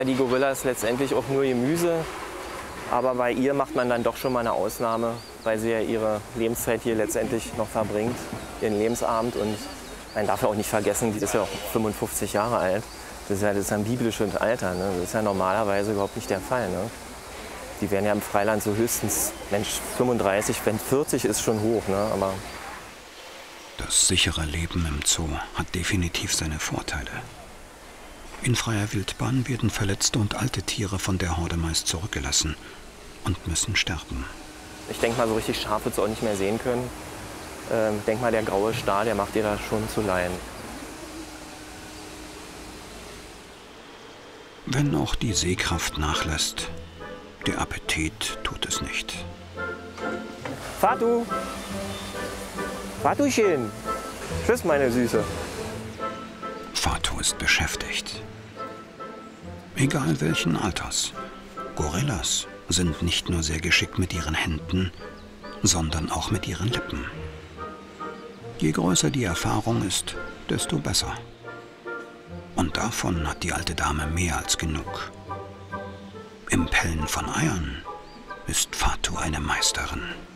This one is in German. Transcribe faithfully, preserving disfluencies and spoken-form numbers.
Die Gorilla ist letztendlich auch nur Gemüse, aber bei ihr macht man dann doch schon mal eine Ausnahme, weil sie ja ihre Lebenszeit hier letztendlich noch verbringt, ihren Lebensabend. Und man darf ja auch nicht vergessen, die ist ja auch fünfundfünfzig Jahre alt. Das ist ja, das ist ein biblisches Alter, ne? Das ist ja normalerweise überhaupt nicht der Fall. Ne? Die werden ja im Freiland so höchstens, Mensch, fünfunddreißig, wenn vierzig ist schon hoch. Ne? Aber das sichere Leben im Zoo hat definitiv seine Vorteile. In freier Wildbahn werden verletzte und alte Tiere von der Horde meist zurückgelassen und müssen sterben. Ich denke mal, so richtig scharf wird es auch nicht mehr sehen können. Ähm, ich denke mal, der graue Star, der macht dir da schon zu leiden. Wenn auch die Sehkraft nachlässt, der Appetit tut es nicht. Fatu! Fatuchen! Tschüss, meine Süße. Fatu ist beschäftigt. Egal welchen Alters. Gorillas sind nicht nur sehr geschickt mit ihren Händen, sondern auch mit ihren Lippen. Je größer die Erfahrung ist, desto besser. Und davon hat die alte Dame mehr als genug. Im Pellen von Eiern ist Fatu eine Meisterin.